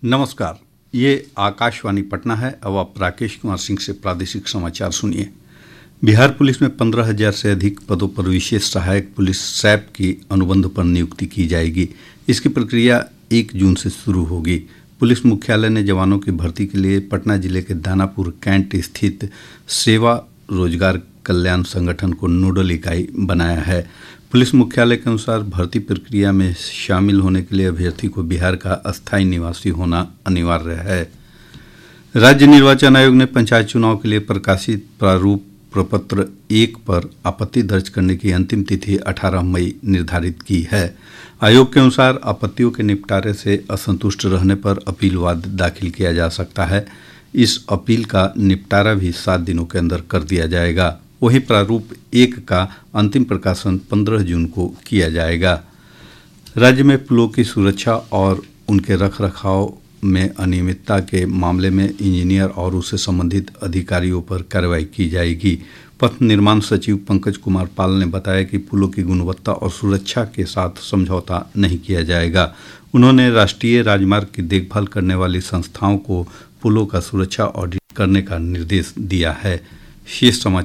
नमस्कार। ये आकाशवाणी पटना है। अब आप राकेश कुमार सिंह से प्रादेशिक समाचार सुनिए। बिहार पुलिस में 15,000 से अधिक पदों पर विशेष सहायक पुलिस सैप की अनुबंध पर नियुक्ति की जाएगी। इसकी प्रक्रिया 1 जून से शुरू होगी। पुलिस मुख्यालय ने जवानों की भर्ती के लिए पटना जिले के दानापुर कैंट स्थित सेवा रोजगार कल्याण संगठन को नोडल इकाई बनाया है। पुलिस मुख्यालय के अनुसार भर्ती प्रक्रिया में शामिल होने के लिए अभ्यर्थी को बिहार का अस्थायी निवासी होना अनिवार्य है। राज्य निर्वाचन आयोग ने पंचायत चुनाव के लिए प्रकाशित प्रारूप प्रपत्र 1 पर आपत्ति दर्ज करने की अंतिम तिथि 18 मई निर्धारित की है। आयोग के अनुसार आपत्तियों के निपटारे से असंतुष्ट रहने पर अपील वाद दाखिल किया जा सकता है। इस अपील का निपटारा भी 7 दिनों के अंदर कर दिया जाएगा। वहीं प्रारूप 1 का अंतिम प्रकाशन 15 जून को किया जाएगा। राज्य में पुलों की सुरक्षा और उनके रखरखाव में अनियमितता के मामले में इंजीनियर और उससे संबंधित अधिकारियों पर कार्रवाई की जाएगी। पथ निर्माण सचिव पंकज कुमार पाल ने बताया कि पुलों की गुणवत्ता और सुरक्षा के साथ समझौता नहीं किया जाएगा। उन्होंने राष्ट्रीय राजमार्ग की देखभाल करने वाली संस्थाओं को पुलों का सुरक्षा ऑडिट करने का निर्देश दिया है। शेष समाचार